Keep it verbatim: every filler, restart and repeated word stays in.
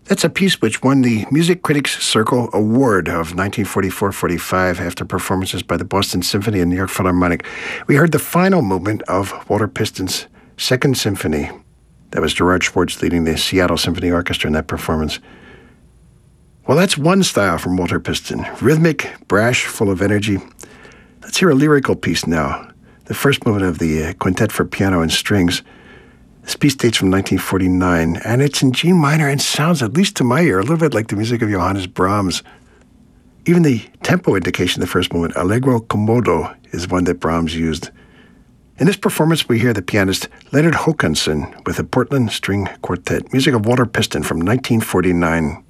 That's a piece which won the Music Critics Circle Award of nineteen forty-four forty-five after performances by the Boston Symphony and New York Philharmonic. We heard the final movement of Walter Piston's Second Symphony. That was Gerard Schwartz leading the Seattle Symphony Orchestra in that performance. Well, that's one style from Walter Piston. Rhythmic, brash, full of energy. Let's hear a lyrical piece now. The first movement of the uh, Quintet for Piano and Strings. This piece dates from nineteen forty-nine, and it's in G minor and sounds, at least to my ear, a little bit like the music of Johannes Brahms. Even the tempo indication, the first movement, Allegro Comodo, is one that Brahms used. In this performance, we hear the pianist Leonard Håkansson with the Portland String Quartet, music of Walter Piston from nineteen forty-nine.